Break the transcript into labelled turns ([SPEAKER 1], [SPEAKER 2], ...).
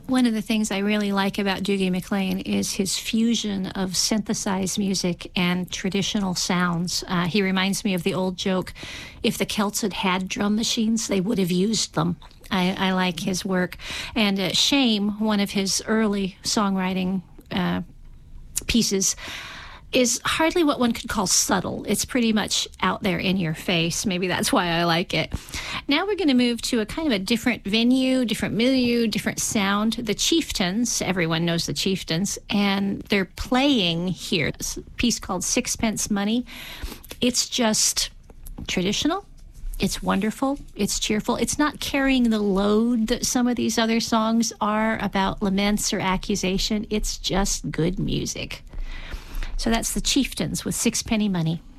[SPEAKER 1] One of the things I really like about Dougie MacLean is his fusion of synthesized music and traditional sounds. He reminds me of the old joke, if the Celts had had drum machines, they would have used them. I like his work. And Shame, one of his early songwriting pieces, is hardly what one could call subtle. It's pretty much out there in your face. Maybe that's why I like it. Now we're going to move to a kind of a different venue, different milieu, different sound. The Chieftains, everyone knows the Chieftains, and they're playing here. It's a piece called Sixpence Money. It's just traditional. It's wonderful. It's cheerful. It's not carrying the load that some of these other songs are about laments or accusation. It's just good music. So that's the Chieftains with Sixpenny Money.